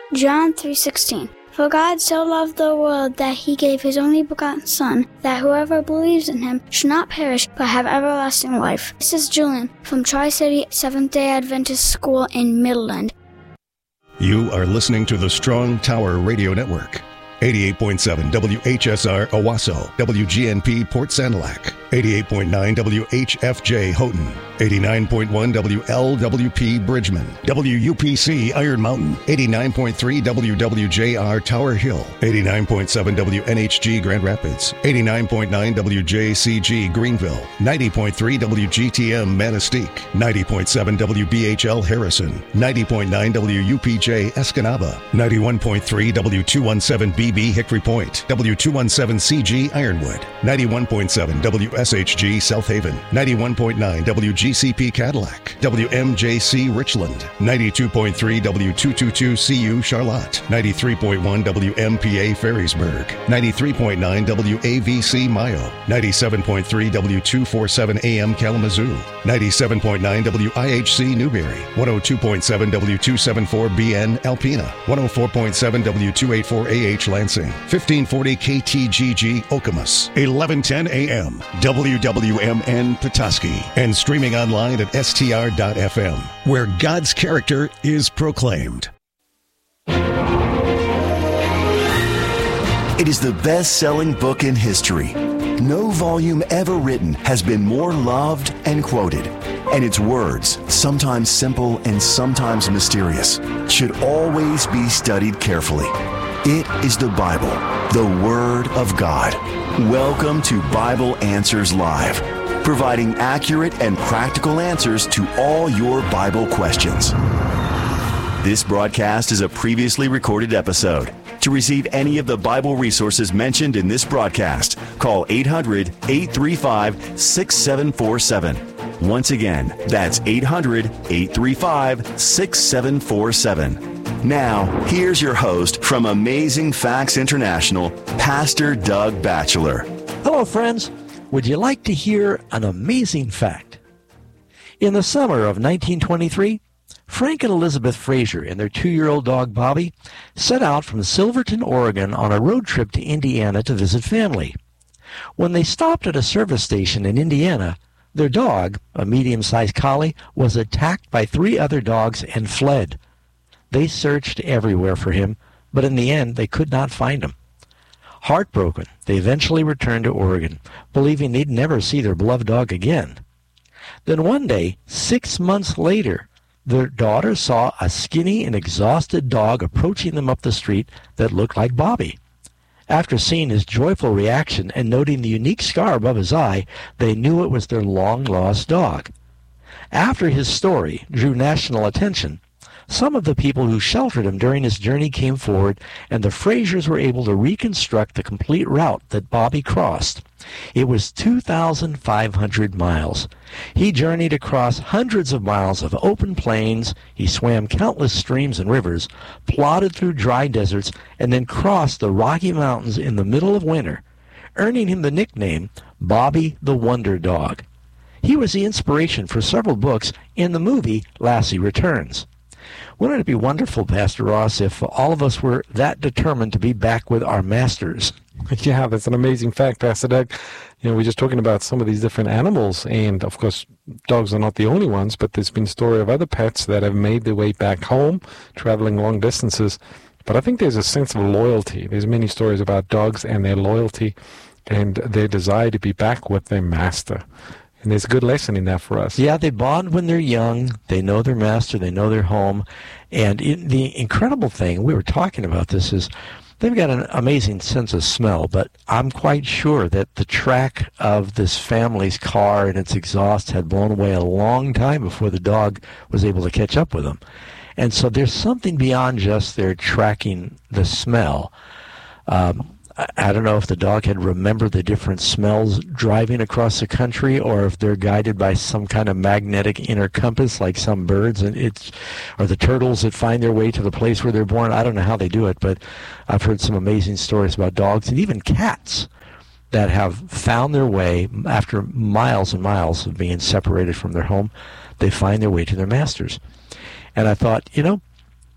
John 3:16. For God so loved the world that he gave his only begotten Son, that whoever believes in him should not perish but have everlasting life. This is Julian from Tri-City Seventh-day Adventist School in Midland. You are listening to the Strong Tower Radio Network. 88.7 WHSR Owasso, WGNP Port Sanilac, 88.9 WHFJ Houghton, 89.1 WLWP Bridgman, WUPC Iron Mountain, 89.3 WWJR Tower Hill, 89.7 WNHG Grand Rapids, 89.9 WJCG Greenville, 90.3 WGTM Manistee, 90.7 WBHL Harrison, 90.9 WUPJ Escanaba, 91.3 W217B Hickory Point, W217CG Ironwood, 91.7 WSHG South Haven, 91.9 WGCP Cadillac, WMJC Richland, 92.3 W222CU Charlotte, 93.1 WMPA Ferrysburg, 93.9 WAVC Mayo, 97.3 W247 AM Kalamazoo, 97.9 WIHC Newberry, 102.7 W274BN Alpena, 104.7 W284AH Lansing, 1540 KTGG Okemos, 1110 AM, WWMN Petoskey, and streaming online at str.fm, where God's character is proclaimed. It is the best-selling book in history. No volume ever written has been more loved and quoted, and its words, sometimes simple and sometimes mysterious, should always be studied carefully. It is the Bible, the Word of God. Welcome to Bible Answers Live, providing accurate and practical answers to all your Bible questions. This broadcast is a previously recorded episode. To receive any of the Bible resources mentioned in this broadcast, call 800-835-6747. Once again, that's 800-835-6747. Now, here's your host from Amazing Facts International, Pastor Doug Batchelor. Hello, friends. Would you like to hear an amazing fact? In the summer of 1923, Frank and Elizabeth Fraser and their 2-year-old dog Bobby set out from Silverton, Oregon on a road trip to Indiana to visit family. When they stopped at a service station in Indiana, their dog, a medium-sized collie, was attacked by 3 other dogs and fled. They searched everywhere for him, but in the end they could not find him. Heartbroken, they eventually returned to Oregon, believing they'd never see their beloved dog again. Then one day, 6 months later, their daughter saw a skinny and exhausted dog approaching them up the street that looked like Bobby. After seeing his joyful reaction and noting the unique scar above his eye, they knew it was their long-lost dog. After his story drew national attention, some of the people who sheltered him during his journey came forward, and the Frasers were able to reconstruct the complete route that Bobby crossed. It was 2,500 miles. He journeyed across hundreds of miles of open plains, he swam countless streams and rivers, plodded through dry deserts, and then crossed the Rocky Mountains in the middle of winter, earning him the nickname Bobby the Wonder Dog. He was the inspiration for several books in the movie Lassie Returns. Wouldn't it be wonderful, Pastor Ross, if all of us were that determined to be back with our masters? Yeah, that's an amazing fact, Pastor Doug. You know, we're just talking about some of these different animals, and of course, dogs are not the only ones, but there's been story of other pets that have made their way back home, traveling long distances. But I think there's a sense of loyalty. There's many stories about dogs and their loyalty and their desire to be back with their master. And there's a good lesson in that for us. Yeah, they bond when they're young. They know their master. They know their home. And the incredible thing, we were talking about this, is they've got an amazing sense of smell, but I'm quite sure that the track of this family's car and its exhaust had blown away a long time before the dog was able to catch up with them. And so there's something beyond just their tracking the smell. I don't know if the dog had remembered the different smells driving across the country, or if they're guided by some kind of magnetic inner compass like some birds, and or the turtles that find their way to the place where they're born. I don't know how they do it, but I've heard some amazing stories about dogs and even cats that have found their way after miles and miles of being separated from their home. They find their way to their masters. And I thought,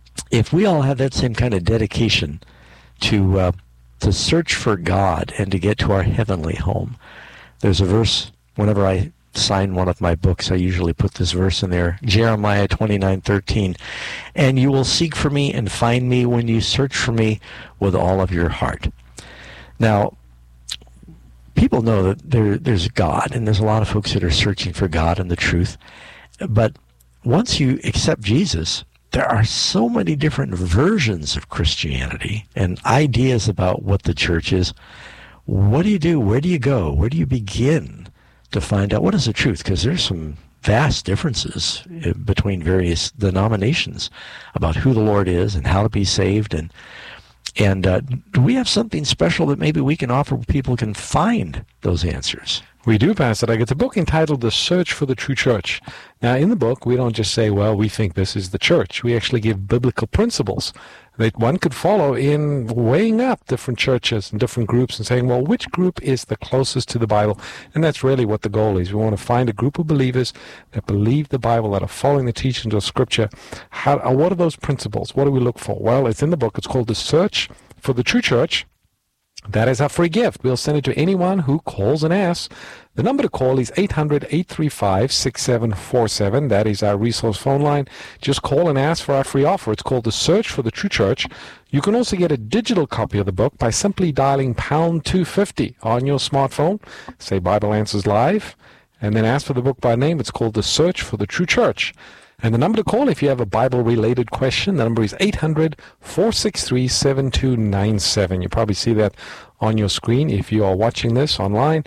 if we all have that same kind of dedication to search for God and to get to our heavenly home, there's a verse, whenever I sign one of my books, I usually put this verse in there, Jeremiah 29:13, and you will seek for me and find me when you search for me with all of your heart. Now, people know that there's God, and there's a lot of folks that are searching for God and the truth, but once you accept Jesus, there are so many different versions of Christianity and ideas about what the church is. What do you do? Where do you go? Where do you begin to find out what is the truth? Because there's some vast differences between various denominations about who the Lord is and how to be saved. And do we have something special that maybe we can offer where people can find those answers? We do, Pastor Doug. It's a book entitled The Search for the True Church. Now, in the book, we don't just say, well, we think this is the church. We actually give biblical principles that one could follow in weighing up different churches and different groups and saying, well, which group is the closest to the Bible? And that's really what the goal is. We want to find a group of believers that believe the Bible, that are following the teachings of Scripture. What are those principles? What do we look for? Well, it's in the book. It's called The Search for the True Church. That is our free gift. We'll send it to anyone who calls and asks. The number to call is 800-835-6747. That is our resource phone line. Just call and ask for our free offer. It's called The Search for the True Church. You can also get a digital copy of the book by simply dialing pound 250 on your smartphone. Say Bible Answers Live, and then ask for the book by name. It's called The Search for the True Church. And the number to call if you have a Bible-related question, the number is 800-463-7297. You probably see that on your screen if you are watching this online,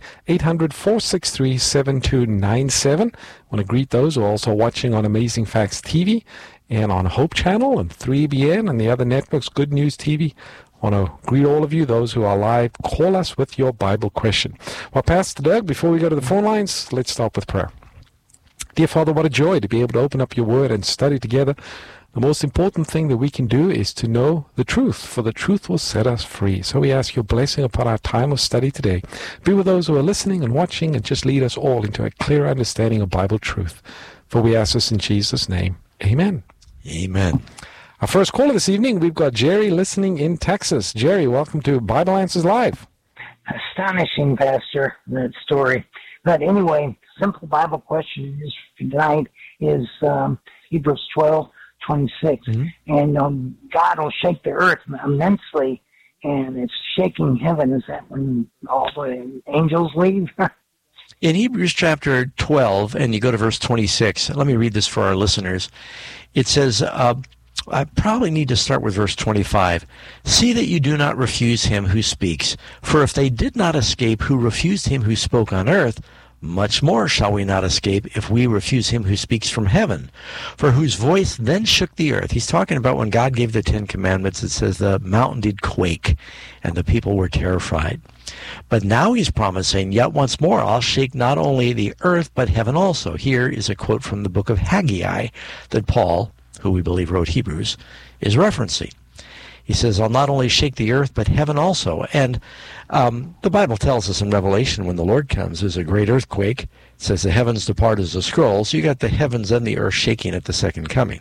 800-463-7297. I want to greet those who are also watching on Amazing Facts TV and on Hope Channel and 3BN and the other networks, Good News TV. I want to greet all of you, those who are live. Call us with your Bible question. Well, Pastor Doug, before we go to the phone lines, let's start with prayer. Dear Father, what a joy to be able to open up your word and study together. The most important thing that we can do is to know the truth, for the truth will set us free. So we ask your blessing upon our time of study today. Be with those who are listening and watching, and just lead us all into a clear understanding of Bible truth. For we ask this in Jesus' name. Amen. Amen. Our first caller this evening, we've got Jerry listening in Texas. Jerry, welcome to Bible Answers Live. Astonishing, Pastor, that story. But anyway, simple Bible question is tonight is Hebrews 12:26, and God will shake the earth immensely, and it's shaking heaven. Is that when all the angels leave? In Hebrews chapter 12, and you go to verse 26, let me read this for our listeners. It says, I probably need to start with verse 25. See that you do not refuse him who speaks. For if they did not escape who refused him who spoke on earth, much more shall we not escape if we refuse him who speaks from heaven, for whose voice then shook the earth. He's talking about when God gave the Ten Commandments. It says the mountain did quake, and the people were terrified. But now he's promising, yet once more I'll shake not only the earth, but heaven also. Here is a quote from the book of Haggai that Paul, who we believe wrote Hebrews, is referencing. He says, I'll not only shake the earth, but heaven also. And the Bible tells us in Revelation, when the Lord comes, there's a great earthquake. It says the heavens depart as a scroll. So you got the heavens and the earth shaking at the second coming.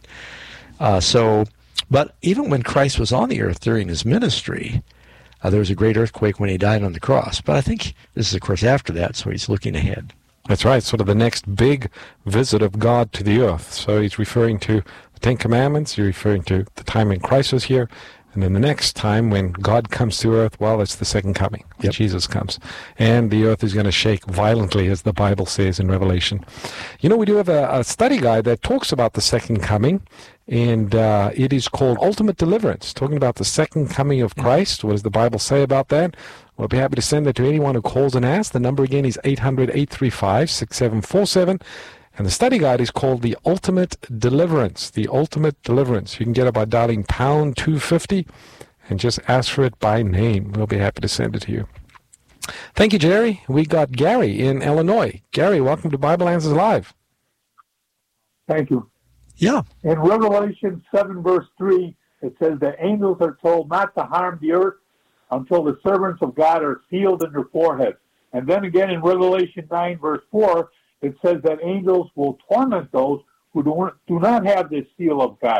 But even when Christ was on the earth during his ministry, there was a great earthquake when he died on the cross. But I think this is, of course, after that, so he's looking ahead. That's right, sort of the next big visit of God to the earth. So he's referring to the Ten Commandments, he's referring to the time when Christ was here, and then the next time when God comes to earth, well, it's the second coming, when Jesus comes. And the earth is going to shake violently, as the Bible says in Revelation. You know, we do have a study guide that talks about the second coming, and it is called Ultimate Deliverance, talking about the second coming of Christ. What does the Bible say about that? We'll be happy to send that to anyone who calls and asks. The number again is 800-835-6747. And the study guide is called The Ultimate Deliverance. The Ultimate Deliverance. You can get it by dialing pound 250 and just ask for it by name. We'll be happy to send it to you. Thank you, Jerry. We got Gary in Illinois. Gary, welcome to Bible Answers Live. Thank you. Yeah. In Revelation 7, verse 3, it says that angels are told not to harm the earth until the servants of God are sealed in their foreheads. And then again in Revelation 9, verse 4, it says that angels will torment those who do not have this seal of God.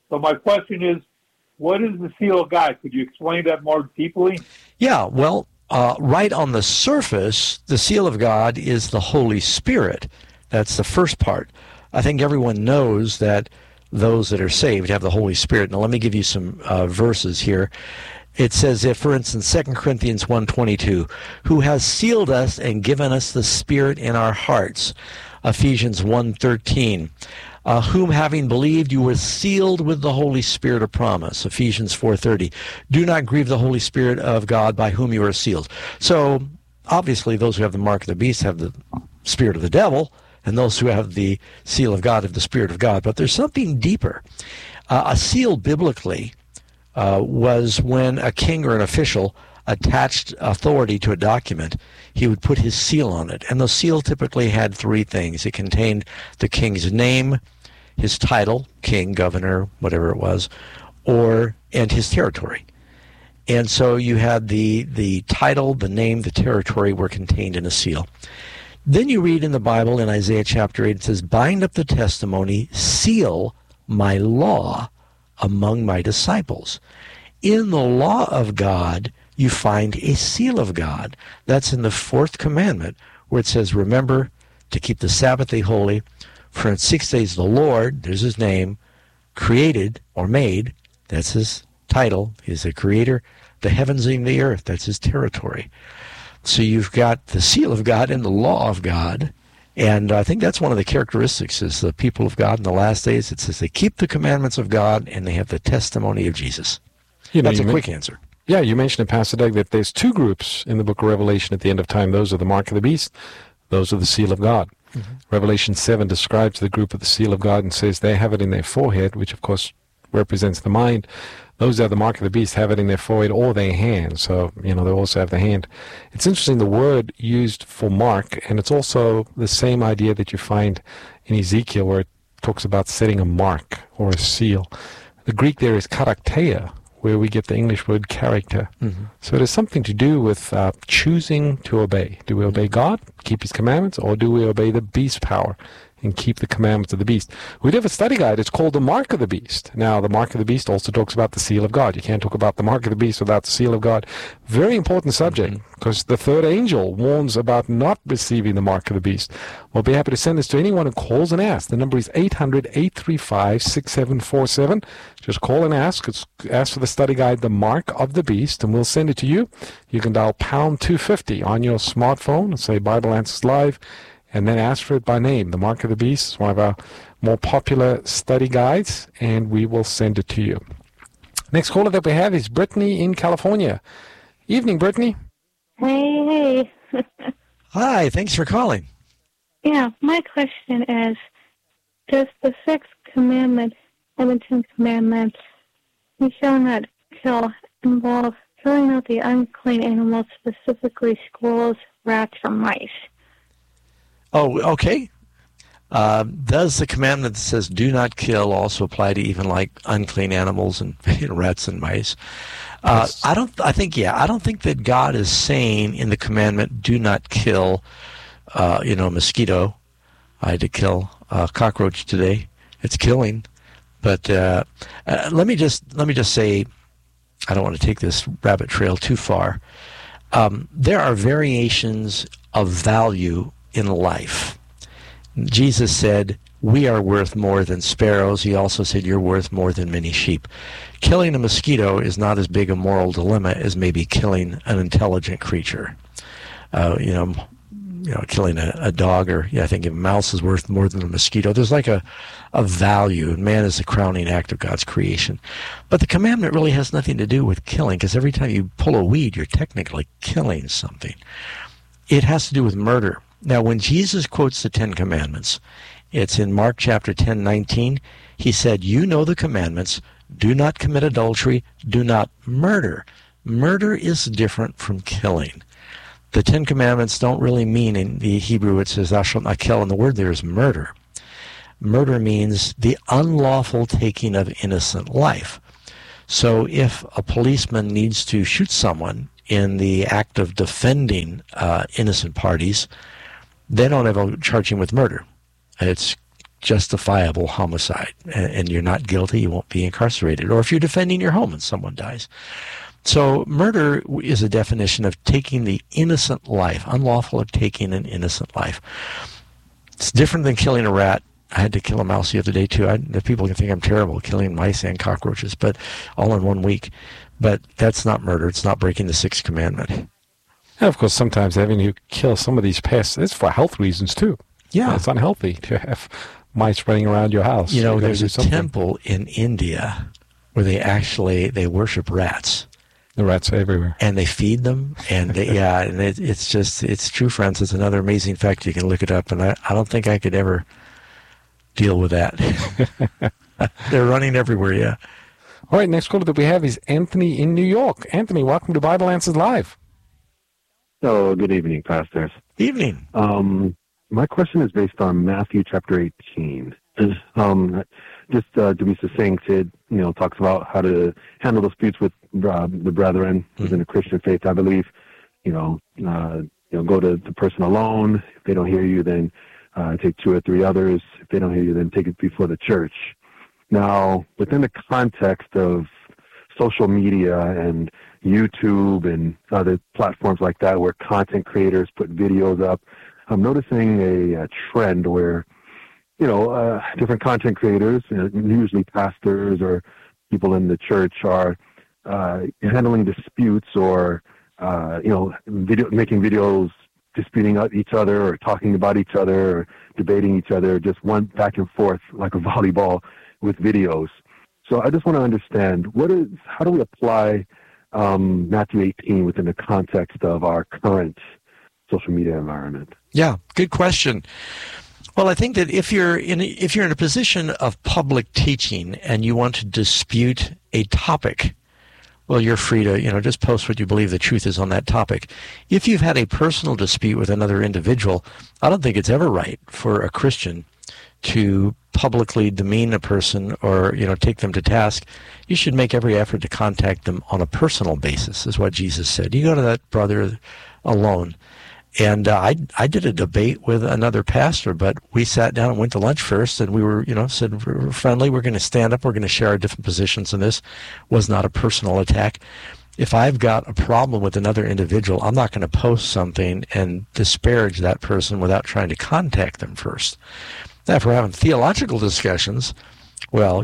So my question is, what is the seal of God? Could you explain that more deeply? Yeah, well, right on the surface, the seal of God is the Holy Spirit. That's the first part. I think everyone knows that those that are saved have the Holy Spirit. Now, let me give you some verses here. It says, if, for instance, 2 Corinthians 1:22, who has sealed us and given us the Spirit in our hearts. Ephesians 1:13, whom having believed you were sealed with the Holy Spirit of promise. Ephesians 4:30, do not grieve the Holy Spirit of God by whom you are sealed. So, obviously, those who have the mark of the beast have the spirit of the devil, and those who have the seal of God have the Spirit of God. But there's something deeper. A seal biblically was when a king or an official attached authority to a document, he would put his seal on it. And the seal typically had three things. It contained the king's name, his title, king, governor, whatever it was, and his territory. And so you had the title, the name, the territory were contained in a seal. Then you read in the Bible in Isaiah chapter 8, it says, bind up the testimony, seal my law among my disciples. In the law of God, you find a seal of God. That's in the 4th commandment, where it says, remember to keep the Sabbath day holy, for in 6 days the Lord, there's his name, created or made, that's his title, he's the creator, the heavens and the earth, that's his territory. So you've got the seal of God and the law of God. And I think that's one of the characteristics is the people of God in the last days. It says they keep the commandments of God and they have the testimony of Jesus. That's a quick answer. Yeah, you mentioned in Pastor Doug that there's two groups in the book of Revelation at the end of time. Those are the mark of the beast. Those are the seal of God. Mm-hmm. Revelation 7 describes the group of the seal of God and says they have it in their forehead, which of course represents the mind. Those that are the mark of the beast have it in their forehead or their hand. So, they also have the hand. It's interesting, the word used for mark, and it's also the same idea that you find in Ezekiel where it talks about setting a mark or a seal. The Greek there is karakteia, where we get the English word character. Mm-hmm. So it has something to do with choosing to obey. Do we obey God, keep his commandments, or do we obey the beast power and keep the commandments of the beast? We have a study guide. It's called The Mark of the Beast. Now, the Mark of the Beast also talks about the seal of God. You can't talk about the Mark of the Beast without the seal of God. Very important subject, because the third angel warns about not receiving the Mark of the Beast. We'll be happy to send this to anyone who calls and asks. The number is 800-835-6747. Just call and ask. Ask for the study guide, The Mark of the Beast, and we'll send it to you. You can dial pound 250 on your smartphone and say Bible Answers Live, and then ask for it by name. The Mark of the Beast is one of our more popular study guides, and we will send it to you. Next caller that we have is Brittany in California. Evening, Brittany. Hey. Hi, thanks for calling. Yeah, my question is, does the 6th commandment and the 10th commandments, you shall not kill, involve killing out the unclean animals, specifically squirrels, rats, or mice? Oh, okay. Does the commandment that says "do not kill" also apply to even like unclean animals and rats and mice? Yes. I don't think that God is saying in the commandment "do not kill," a mosquito. I had to kill a cockroach today. It's killing, but let me just say, I don't want to take this rabbit trail too far. There are variations of value in life. Jesus said, we are worth more than sparrows. He also said, you're worth more than many sheep. Killing a mosquito is not as big a moral dilemma as maybe killing an intelligent creature. Killing a dog, or I think a mouse is worth more than a mosquito. There's like a value. Man is the crowning act of God's creation. But the commandment really has nothing to do with killing, because every time you pull a weed, you're technically killing something. It has to do with murder. Now, when Jesus quotes the 10 Commandments, it's in Mark chapter 10:19. He said, you know the commandments, do not commit adultery, do not murder. Murder is different from killing. The 10 Commandments don't really mean, in the Hebrew it says, thou shalt not kill, and the word there is murder. Murder means the unlawful taking of innocent life. So if a policeman needs to shoot someone in the act of defending innocent parties, they don't ever charge him with murder. It's justifiable homicide, and you're not guilty, you won't be incarcerated. Or if you're defending your home and someone dies. So murder is a definition of taking the innocent life, unlawful of taking an innocent life. It's different than killing a rat. I had to kill a mouse the other day, too. The people can think I'm terrible killing mice and cockroaches, but all in 1 week. But that's not murder. It's not breaking the sixth commandment. And, of course, sometimes having you kill some of these pests, it's for health reasons, too. Yeah. It's unhealthy to have mice running around your house. You know, there's a temple in India where they worship rats. The rats are everywhere. And they feed them, and it's true, friends. It's another amazing fact. You can look it up, and I don't think I could ever deal with that. They're running everywhere, yeah. All right, next caller that we have is Anthony in New York. Anthony, welcome to Bible Answers Live. Oh, good evening, pastors. Evening. My question is based on Matthew chapter 18. Just to be succinct, it talks about how to handle disputes with the brethren within the Christian faith. I believe, go to the person alone. If they don't hear you, then take 2 or 3 others. If they don't hear you, then take it before the church. Now, within the context of social media and YouTube and other platforms like that, where content creators put videos up, I'm noticing a trend where different content creators, usually pastors or people in the church, are handling disputes or, making videos disputing each other or talking about each other or debating each other, just one back and forth like a volleyball with videos. So I just want to understand, how do we apply Matthew 18 within the context of our current social media environment? Yeah, good question. Well, I think that if you're in a position of public teaching and you want to dispute a topic, well, you're free to, just post what you believe the truth is on that topic. If you've had a personal dispute with another individual, I don't think it's ever right for a Christian to publicly demean a person or, take them to task. You should make every effort to contact them on a personal basis, is what Jesus said. You go to that brother alone. And I did a debate with another pastor, but we sat down and went to lunch first, and we were, said we're friendly, we're going to stand up, we're going to share our different positions, and this was not a personal attack. If I've got a problem with another individual, I'm not going to post something and disparage that person without trying to contact them first. Now, if we're having theological discussions, well,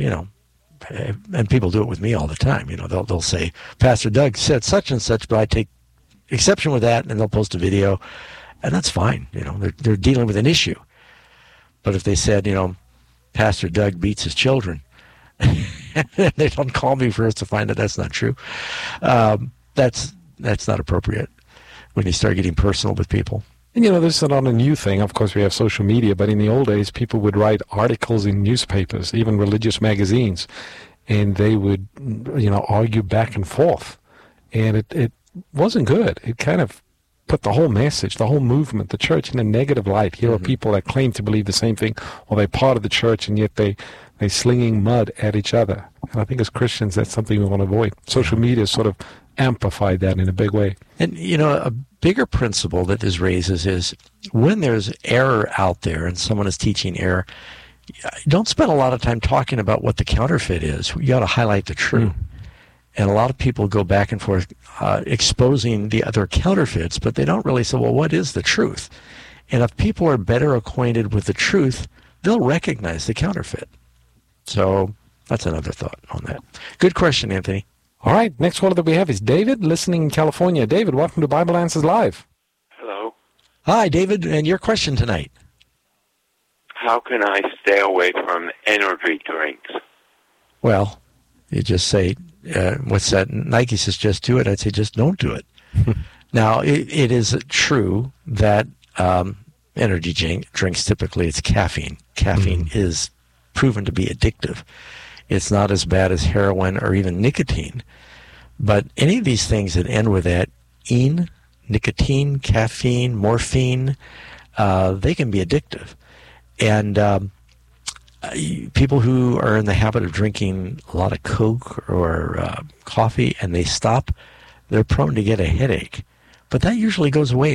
and people do it with me all the time, they'll say, Pastor Doug said such and such, but I take exception with that, and they'll post a video, and that's fine. They're dealing with an issue. But if they said, Pastor Doug beats his children, they don't call me first to find out that's not true. That's not appropriate when you start getting personal with people. And this is not a new thing. Of course, we have social media, but in the old days, people would write articles in newspapers, even religious magazines, and they would, argue back and forth, and it wasn't good. It kind of put the whole message, the whole movement, the church in a negative light. Here are people that claim to believe the same thing, or they're part of the church, and yet they're slinging mud at each other. And I think as Christians, that's something we want to avoid. Social media sort of amplified that in a big way. And, a bigger principle that this raises is when there's error out there and someone is teaching error, don't spend a lot of time talking about what the counterfeit is. You got to highlight the true. And a lot of people go back and forth exposing the other counterfeits, but they don't really say, well, what is the truth? And if people are better acquainted with the truth, they'll recognize the counterfeit. So that's another thought on that. Good question, Anthony. All right, next caller that we have is David, listening in California. David, welcome to Bible Answers Live. Hello. Hi, David, and your question tonight. How can I stay away from energy drinks? Well, you just say, what's that? Nike says just do it. I'd say just don't do it. Now, it is true that energy drinks, typically it's caffeine. Caffeine is proven to be addictive. It's not as bad as heroin or even nicotine. But any of these things that end with that, nicotine, caffeine, morphine, they can be addictive. And people who are in the habit of drinking a lot of Coke or coffee and they stop, they're prone to get a headache. But that usually goes away